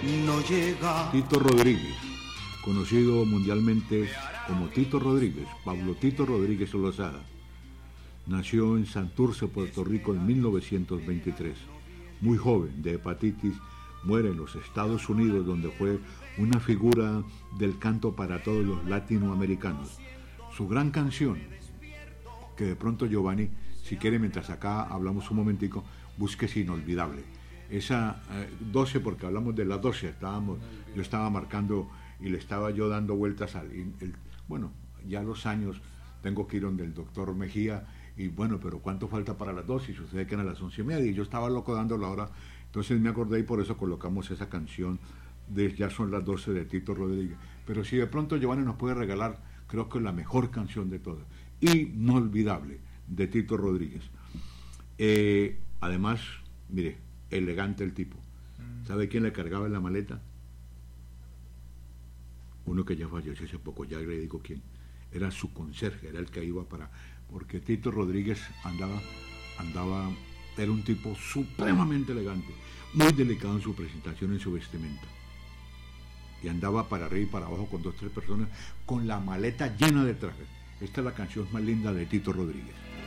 no llega. Tito Rodríguez, conocido mundialmente como Tito Rodríguez, Pablo Tito Rodríguez Olazada, nació en Santurce, Puerto Rico en 1923. Muy joven, de hepatitis, muere en los Estados Unidos, donde fue una figura del canto para todos los latinoamericanos. Su gran canción, que de pronto Giovanni, si quiere, mientras acá hablamos un momentico, busques Inolvidable. Esa 12, porque hablamos de las 12, yo estaba marcando y le estaba yo dando vueltas bueno, ya los años, tengo que ir donde el doctor Mejía, y bueno, pero ¿cuánto falta para las 12? Y sucede que eran las 11:30, y yo estaba loco dando la hora, entonces me acordé y por eso colocamos esa canción de Ya son las 12 de Tito Rodríguez. Pero si de pronto Giovanni nos puede regalar, creo que la mejor canción de todas, Inolvidable, de Tito Rodríguez. Además, mire, elegante el tipo. ¿Sabe quién le cargaba en la maleta? Uno que ya falleció hace poco, ya le digo quién. Era su conserje, era el que iba porque Tito Rodríguez andaba, era un tipo supremamente elegante, muy delicado en su presentación, en su vestimenta. Y andaba para arriba y para abajo con 2 o 3 personas, con la maleta llena de trajes. Esta es la canción más linda de Tito Rodríguez.